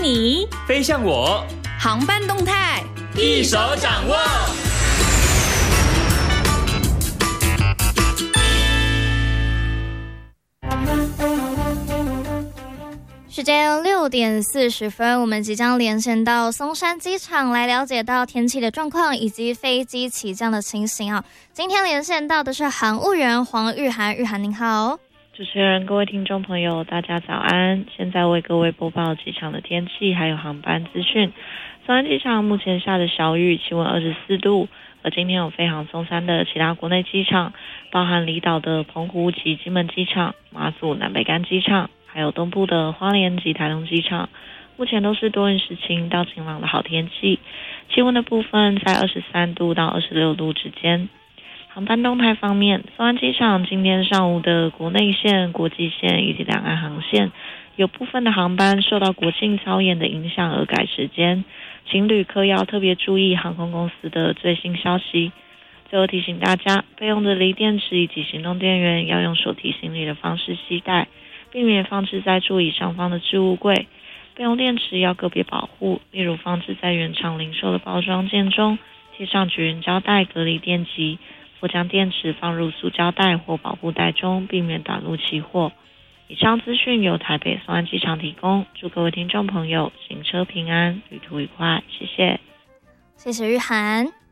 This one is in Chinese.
你， 飞向我， 航班动态一手掌握。 时间6点40分，我们即将连线到松山机场来了解到天气的状况以及飞机起降的情形啊。今天连线到的是航务员黄玉涵，玉涵您好。 主持人，各位听众朋友，大家早安！现在为各位播报机场的天气还有航班资讯。松山机场目前下着小雨，气温24度。而今天有飞航松山的其他国内机场，包含离岛的澎湖及金门机场、马祖南北竿机场，还有东部的花莲及台东机场，目前都是多云时晴到晴朗的好天气。气温的部分在23度到26度之间。航班动态方面，松山机场今天上午的国内线、国际线以及两岸航线，有部分的航班受到国庆操演的影响而改时间，请旅客要特别注意航空公司的最新消息。最后提醒大家，备用的锂电池以及行动电源要用手提行李的方式携带，避免放置在座椅上方的置物柜。备用电池要个别保护，例如放置在原厂零售的包装件中，贴上绝缘胶带隔离电极，或将电池放入塑胶袋或保护袋中，避免短路起火。以上资讯由台北松山机场提供，祝各位听众朋友行车平安，旅途愉快，谢谢。 谢谢玉涵。